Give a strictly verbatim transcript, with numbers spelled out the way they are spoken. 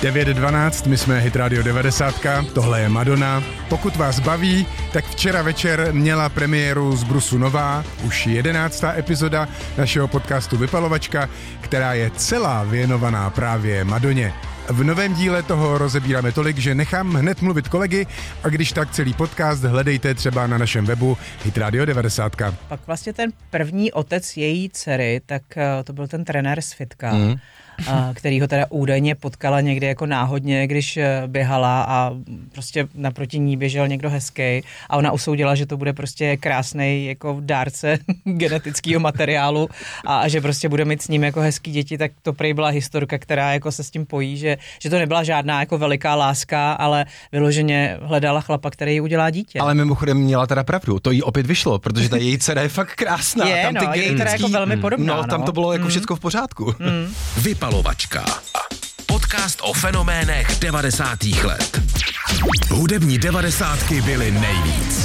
devět dvanáct, my jsme Hit Radio devadesát, tohle je Madonna. Pokud vás baví, tak včera večer měla premiéru z Brusu nová, už jedenáctá epizoda našeho podcastu Vypalovačka, která je celá věnovaná právě Madoně. V novém díle toho rozebíráme tolik, že nechám hned mluvit kolegy a když tak celý podcast hledejte třeba na našem webu Hit Radio devadesát. Pak vlastně ten první otec její dcery, tak to byl ten trenér z fitka, mm. který ho teda údajně potkala někde jako náhodně, když běhala a prostě naproti ní běžel někdo hezký a ona usoudila, že to bude prostě krásnej jako dárce genetického materiálu a že prostě bude mít s ním jako hezký děti, tak to prej byla historka, která jako se s tím pojí, že, že to nebyla žádná jako veliká láska, ale vyloženě hledala chlapa, který jí udělá dítě. Ale mimochodem měla teda pravdu, to jí opět vyšlo, protože ta její dcera je fakt krásná. Je, tam ty no, je teda jako velmi podobná. No, tam to bylo jako mm. všecko v pořádku. Mm. Vypalovačka. Podcast o fenoménech devadesátých let. Hudební devadesátky byly nejvíc.